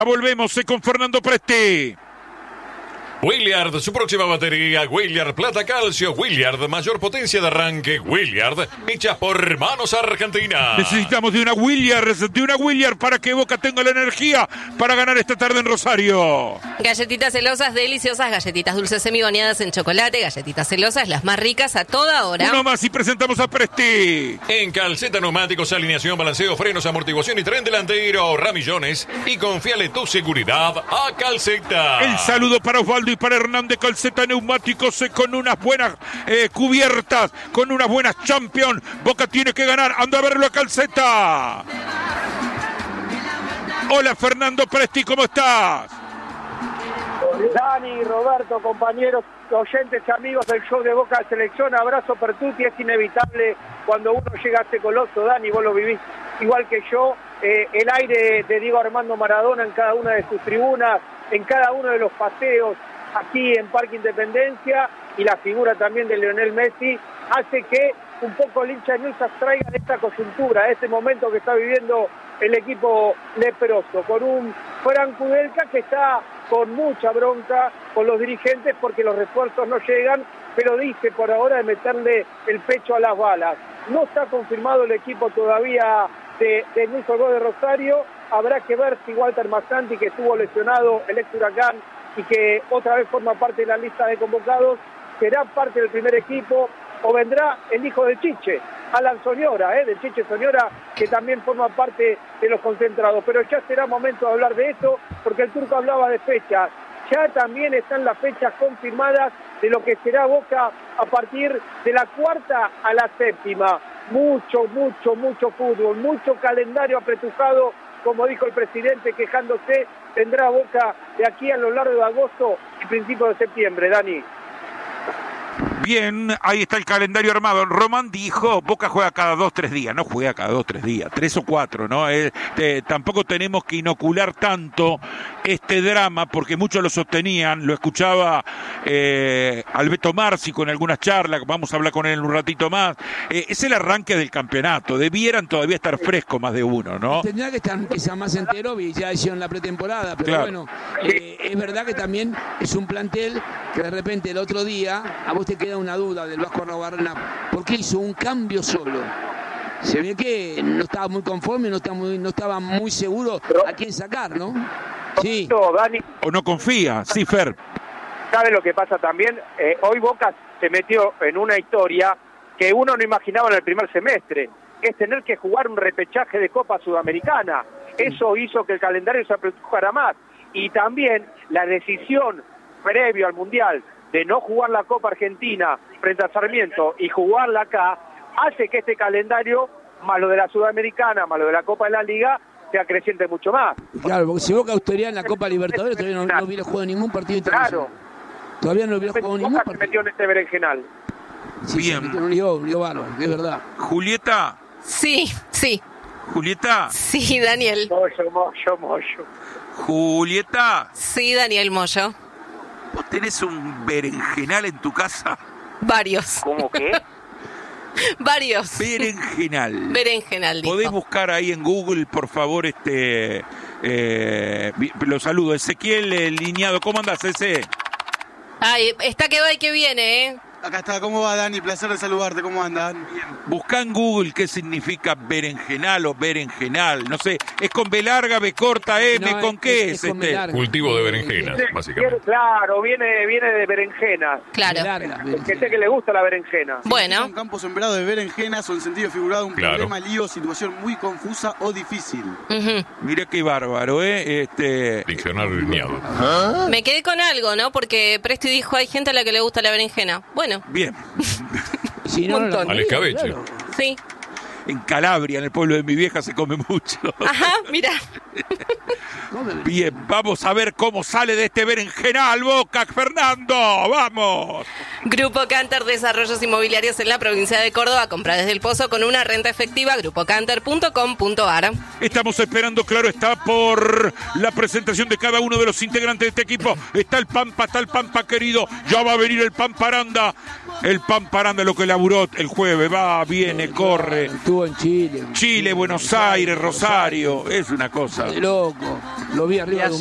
Volvemos con Fernando Presti. Williard, su próxima batería, Williard Plata Calcio, Williard, mayor potencia de arranque, Williard, hechas por Manos Argentina. Necesitamos de una Williard para que Boca tenga la energía para ganar esta tarde en Rosario. Galletitas celosas deliciosas, galletitas dulces semibañadas en chocolate, galletitas celosas las más ricas a toda hora. Uno más y presentamos a Presti. En Calceta Neumáticos, alineación, balanceo, frenos, amortiguación y tren delantero, ahorra millones y confíale tu seguridad a Calceta. El saludo para Osvaldo y para Hernández. Calceta Neumáticos con unas buenas cubiertas, con unas buenas Champions. Boca tiene que ganar. Anda a verlo a Calceta. Hola Fernando Presti, ¿cómo estás? Dani, Roberto, compañeros, oyentes, amigos del show de Boca Selección, abrazo per tutti. Es inevitable cuando uno llega a este coloso, Dani, vos lo vivís igual que yo, el aire de Diego Armando Maradona en cada una de sus tribunas, en cada uno de los paseos aquí en Parque Independencia, y la figura también de Lionel Messi, hace que un poco el hincha de Newell's traiga de esta coyuntura, de este momento que está viviendo el equipo leproso, con un Frank Kudelka que está con mucha bronca con los dirigentes porque los refuerzos no llegan, pero dice por ahora de meterle el pecho a las balas. No está confirmado el equipo todavía de Newell's Old Boys de Rosario. Habrá que ver si Walter Massanti, que estuvo lesionado, el ex Huracán, y que otra vez forma parte de la lista de convocados, será parte del primer equipo, o vendrá el hijo del Chiche, Alan Soñora, del Chiche Soñora, que también forma parte de los concentrados. Pero ya será momento de hablar de esto, porque el turco hablaba de fechas. Ya también están las fechas confirmadas de lo que será Boca a partir de la cuarta a la séptima. Mucho fútbol, mucho calendario apretujado, como dijo el presidente, quejándose. Tendrá Boca de aquí a lo largo de agosto y principios de septiembre, Dani. Bien, ahí está el calendario armado. Román dijo, Boca juega cada 2-3 días. No juega cada 2-3 días, 3 o 4, ¿no? Tampoco tenemos que inocular tanto este drama, porque muchos lo sostenían. Lo escuchaba Alberto Marzi con algunas charlas, vamos a hablar con él en un ratito más. Es el arranque del campeonato, debieran todavía estar frescos más de uno, ¿no? Tendrá que estar quizá más entero, y ya hicieron la pretemporada, pero claro. Bueno, es verdad que también es un plantel que de repente el otro día a vos te queda una duda del Vasco Arruabarrena, porque hizo un cambio solo. Se ve que no estaba muy conforme, no estaba muy seguro a quién sacar, ¿no? Sí. Dani, O no confía, sí, Fer. ¿sabe lo que pasa también? Hoy Boca se metió en una historia que uno no imaginaba en el primer semestre, es tener que jugar un repechaje de Copa Sudamericana. Eso hizo que el calendario se apretujara más. Y también la decisión previo al Mundial de no jugar la Copa Argentina frente a Sarmiento y jugarla acá, hace que este calendario, más lo de la Sudamericana, más lo de la Copa de la Liga, se acreciente mucho más. Claro, porque si Boca estaría en la Copa Libertadores, todavía no hubiera jugado ningún partido internacional. Claro. Todavía no hubiera jugado ningún Boca partido. se metió en este berenjenal. Sí, Bien. se metió en un lío bárbaro, es verdad. Julieta. Sí. Julieta. Sí, Daniel. Moyo. Julieta. Sí, Daniel Moyo. ¿Vos tenés un berenjenal en tu casa? Varios. ¿Cómo qué? Varios. Berenjenal. Berenjenal, dijo. ¿Podés buscar ahí en Google, por favor, lo saludo, Ezequiel Liñado? ¿Cómo andás, Eze? Ay, está que va y que viene, ¿eh? Acá está, ¿cómo va, Dani? Placer de saludarte, ¿cómo andan? Bien. Buscá en Google qué significa berenjenal o berenjenal. No sé, ¿es con B larga, B corta, M? No, ¿Con qué es con B larga. Cultivo de berenjenas, básicamente. Claro, viene de berenjena. Claro. Larga, Que sé que le gusta la berenjena. Bueno. Un campo sembrado de berenjenas o en sentido figurado un Claro. problema, lío, situación muy confusa o difícil. Ujú. Mirá qué bárbaro, Diccionario lineado. Me quedé con algo, ¿no? Porque Presti dijo, hay gente a la que le gusta la berenjena. Bueno, Bien. Si no, Un montón. Al escabeche. claro. sí. En Calabria, en el pueblo de mi vieja, se come mucho. Ajá, mira. Bien, vamos a ver cómo sale de este berenjenal Boca, Fernando. ¡Vamos! Grupo Canter Desarrollos Inmobiliarios en la provincia de Córdoba. Compra desde el Pozo con una renta efectiva. grupocanter.com.ar. Estamos esperando, claro está, por la presentación de cada uno de los integrantes de este equipo. Está el Pampa querido. Ya va a venir el Pampa Aranda. El Pamparanda lo que laburó el jueves, va, viene, corre. Estuvo en Chile. Chile, Buenos Aires, Rosario, es una cosa. De loco. Lo vi arriba de un